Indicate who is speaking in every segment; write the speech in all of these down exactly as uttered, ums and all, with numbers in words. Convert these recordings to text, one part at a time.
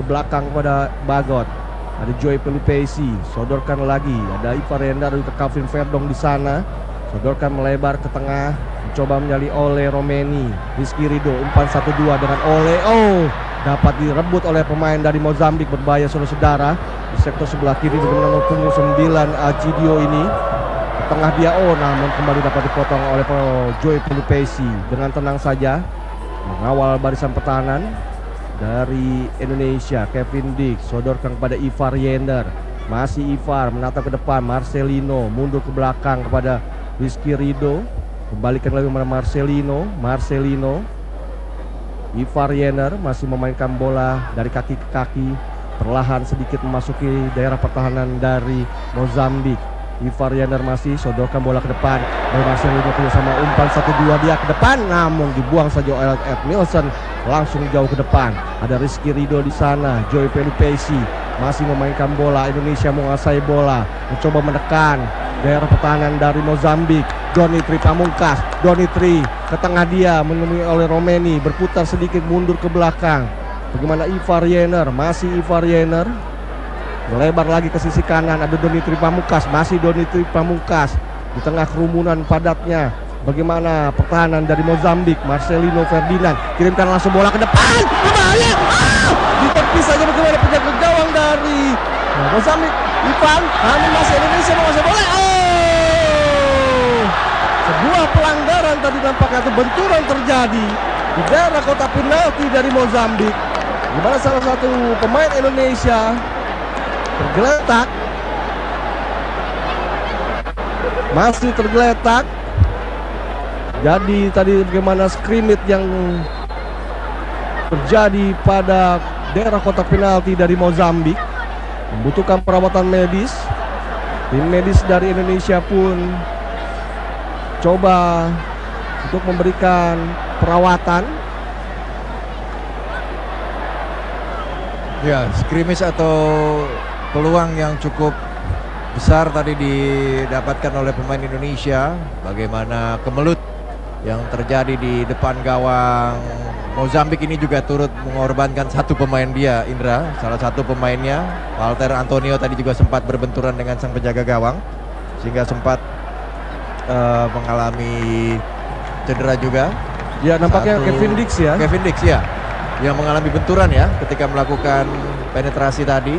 Speaker 1: ke belakang kepada Bagot. Ada Joy Pelupesi, sodorkan lagi. Ada Ivar Yender ke Calvin Verdong di sana. Sodorkan melebar ke tengah, mencoba menyali Ole Romeni. Rizky Ridho umpan satu dua dengan Ole. Oh, dapat direbut oleh pemain dari Mozambik, berbahaya saudara-saudara. Di sektor sebelah kiri bagaimana nomor punggung sembilan Acidio ini. Ke tengah dia, oh namun kembali dapat dipotong oleh Joy Pelupesi. Dengan tenang saja mengawal barisan pertahanan dari Indonesia. Kevin Dix sodorkan kepada Ivar Yender. Masih Ivar menata ke depan. Marcelino mundur ke belakang kepada Rizky Ridho. Kembalikan lagi kepada Marcelino. Marcelino Ivar Yender masih memainkan bola dari kaki ke kaki, perlahan sedikit memasuki daerah pertahanan dari Mozambik. Ivar Yender masih sodorkan bola ke depan. Dan Marcelino punya sama umpan satu dua dia ke depan, namun dibuang saja oleh Ed Milson, langsung jauh ke depan. Ada Rizky Ridho di sana. Joy Pelupesi masih memainkan bola. Indonesia menguasai bola, mencoba menekan daerah pertahanan dari Mozambik. Donitri Pamungkas. Donitri ke tengah dia, menemui oleh Romeni, berputar sedikit mundur ke belakang. Bagaimana Ivar Yender? Masih Ivar Yender melebar lagi ke sisi kanan. Ada Donitri Pamungkas. Masih Donitri Pamungkas di tengah kerumunan padatnya. Bagaimana pertahanan dari Mozambik? Marcelino Ferdinand kirimkan langsung bola ke depan. Berbahaya. Ah! Ditepis saja bagaimana penjaga gawang dari Mozambik. Ivan, namun masih Indonesia menguasai bola. Oh! Sebuah pelanggaran tadi nampaknya, atau benturan terjadi di daerah kotak penalti dari Mozambik. Di mana salah satu pemain Indonesia tergeletak. Masih tergeletak. Jadi tadi bagaimana scrimmage yang terjadi pada daerah kotak penalti dari Mozambik membutuhkan perawatan medis. Tim medis dari Indonesia pun coba untuk memberikan perawatan.
Speaker 2: Ya, scrimmage atau peluang yang cukup besar tadi didapatkan oleh pemain Indonesia. Bagaimana kemelut yang terjadi di depan gawang Mozambik ini juga turut mengorbankan satu pemain dia, Indra. Salah satu pemainnya, Walter Antonio, tadi juga sempat berbenturan dengan sang penjaga gawang, sehingga sempat uh, mengalami cedera juga.
Speaker 1: Ya, nampaknya
Speaker 2: Satu,
Speaker 1: Kevin Dix ya.
Speaker 2: Kevin Dix ya, yang mengalami benturan ya ketika melakukan penetrasi tadi.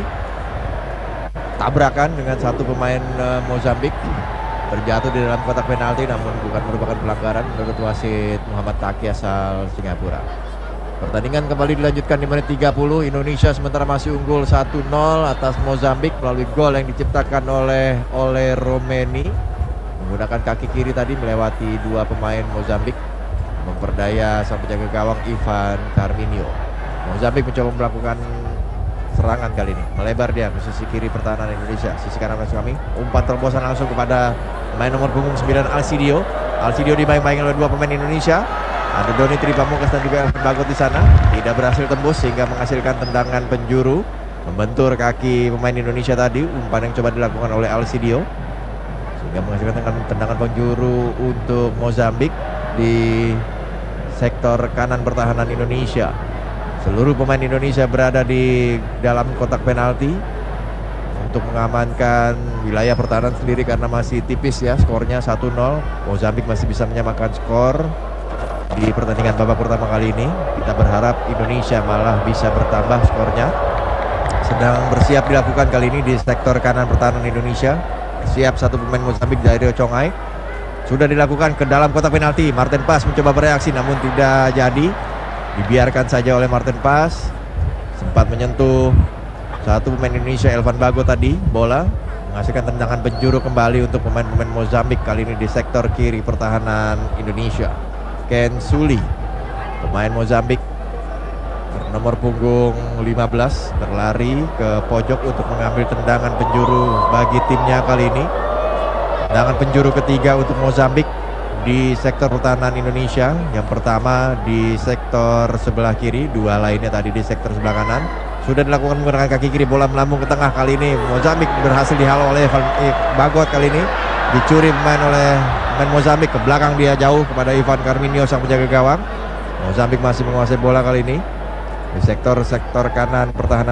Speaker 2: Tabrakan dengan satu pemain uh, Mozambik, terjatuh di dalam kotak penalti, namun bukan merupakan pelanggaran menurut wasit Muhammad Taki asal Singapura. Pertandingan kembali dilanjutkan di menit tiga puluh. Indonesia sementara masih unggul satu nol atas Mozambik melalui gol yang diciptakan oleh oleh Romeni menggunakan kaki kiri tadi melewati dua pemain Mozambik, memperdaya sang penjaga gawang Ivan Carminio. Mozambik mencoba melakukan serangan kali ini, melebar dia ke sisi kiri pertahanan Indonesia. Sisi kanan masuk kami, umpan terobosan langsung kepada pemain nomor punggung sembilan Alcidio. Alcidio dibayang-bayang oleh dua pemain Indonesia. Ada Donitri Pamungkas dan juga Elvin Bagot di sana. Tidak berhasil tembus sehingga menghasilkan tendangan penjuru, membentur kaki pemain Indonesia tadi. Umpan yang coba dilakukan oleh Alcidio sehingga menghasilkan tendangan, tendangan penjuru untuk Mozambik di sektor kanan pertahanan Indonesia. Seluruh pemain Indonesia berada di dalam kotak penalti untuk mengamankan wilayah pertahanan sendiri karena masih tipis ya skornya satu nol. Mozambik masih bisa menyamakan skor di pertandingan babak pertama kali ini. Kita berharap Indonesia malah bisa bertambah skornya. Sedang bersiap dilakukan kali ini di sektor kanan pertahanan Indonesia. Siap satu pemain Mozambik dari Chongai. Sudah dilakukan ke dalam kotak penalti. Martin Pas mencoba bereaksi namun tidak jadi. Dibiarkan saja oleh Martin Pas. Sempat menyentuh satu pemain Indonesia, Elvan Bagot tadi bola, menghasilkan tendangan penjuru kembali untuk pemain-pemain Mozambik kali ini di sektor kiri pertahanan Indonesia. Ken Suli, pemain Mozambik nomor punggung lima belas, berlari ke pojok untuk mengambil tendangan penjuru bagi timnya kali ini. Tendangan penjuru ketiga untuk Mozambik di sektor pertahanan Indonesia. Yang pertama di sektor sebelah kiri, dua lainnya tadi di sektor sebelah kanan. Sudah dilakukan menggunakan kaki kiri, bola melambung ke tengah. Kali ini Mozambik berhasil dihalau oleh Bagot. Kali ini dicuri pemain oleh pemain Mozambik, ke belakang dia jauh kepada Ivan Carminio sang penjaga gawang. Mozambik masih menguasai bola kali ini di sektor sektor kanan pertahanan